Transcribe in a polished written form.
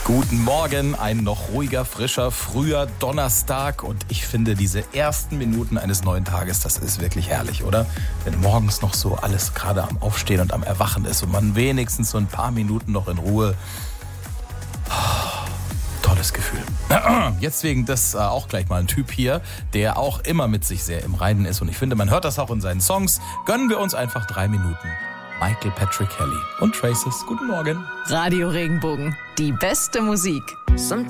Guten Morgen, ein noch ruhiger, frischer, früher Donnerstag und ich finde diese ersten Minuten eines neuen Tages, das ist wirklich herrlich, oder? Wenn morgens noch so alles gerade am Aufstehen und am Erwachen ist und man wenigstens so ein paar Minuten noch in Ruhe. Tolles Gefühl. Jetzt wegen das auch gleich mal ein Typ hier, der auch immer mit sich sehr im Reinen ist und ich finde, man hört das auch in seinen Songs. Gönnen wir uns einfach 3 Minuten. Michael Patrick Kelly und Traces. Guten Morgen. Radio Regenbogen, die beste Musik.